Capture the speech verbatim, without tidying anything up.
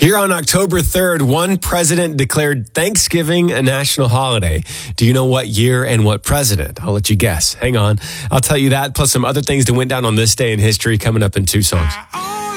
Here on October third, one president declared Thanksgiving a national holiday. Do you know what year and what president? I'll let you guess. Hang on. I'll tell you that, plus some other things that went down on this day in history coming up in two songs.